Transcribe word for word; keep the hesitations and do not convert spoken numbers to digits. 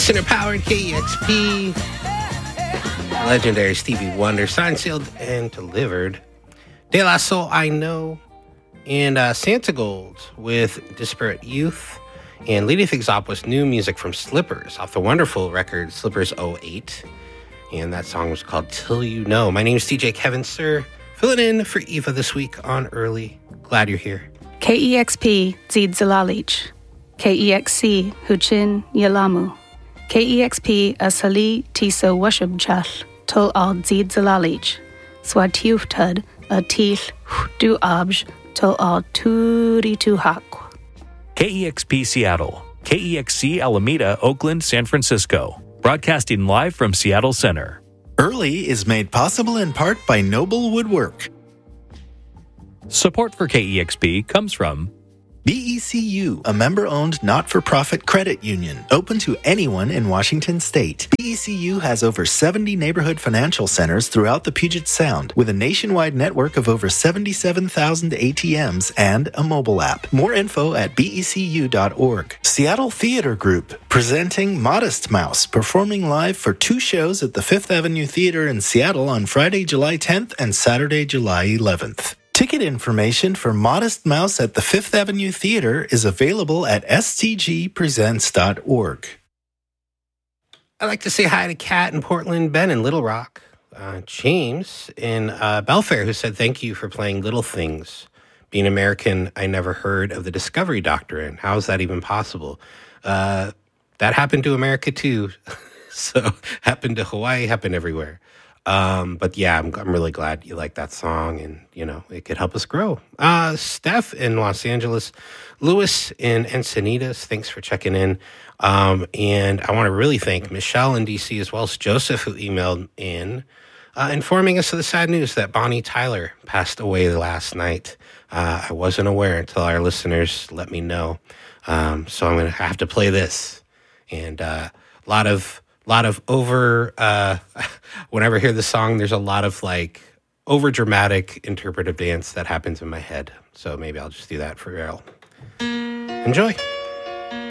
Listener powered K E X P. Legendary Stevie Wonder, signed, sealed, and delivered. De La Soul, I Know, and uh, Santa Gold with Disparate Youth. And leading things off was new music from Slippers off the wonderful record Slippers oh eight. And that song was called Till You Know. My name is D J Kevin Sir, filling in for Eva this week on Early. Glad you're here. K E X P, Zid Zalalich. K E X C, Huchin Yalamu. K E X P, Asali Tisa Washubchal, Tul Al Zid Zalalich. Swatiuftud, Atil Du Abj, Tul Al Turi Tuhak. K E X P Seattle, K E X C Alameda, Oakland, San Francisco. Broadcasting live from Seattle Center. Early is made possible in part by Noble Woodwork. Support for K E X P comes from B E C U, a member-owned not-for-profit credit union, open to anyone in Washington state. B E C U has over seventy neighborhood financial centers throughout the Puget Sound, with a nationwide network of over seventy-seven thousand A T Ms and a mobile app. More info at B E C U dot org. Seattle Theater Group, presenting Modest Mouse, performing live for two shows at the Fifth Avenue Theater in Seattle on Friday, July tenth and Saturday, July eleventh. Ticket information for Modest Mouse at the Fifth Avenue Theater is available at s t g presents dot org. I'd like to say hi to Kat in Portland, Ben in Little Rock, uh, James in uh, Belfair, who said, thank you for playing Little Things. Being American, I never heard of the Discovery Doctrine. How is that even possible? Uh, that happened to America, too. So, happened to Hawaii, happened everywhere. Um, but yeah, I'm, I'm really glad you like that song, and, you know, it could help us grow. Uh, Steph in Los Angeles, Lewis in Encinitas, thanks for checking in. Um, and I want to really thank Michelle in D C as well as Joseph, who emailed in, uh, informing us of the sad news that Bonnie Tyler passed away last night. Uh, I wasn't aware until our listeners let me know. Um, so I'm going to have to play this, and, uh, a lot of, lot of over, uh, whenever I hear the song, there's a lot of like over dramatic interpretive dance that happens in my head. So maybe I'll just do that for real. Enjoy.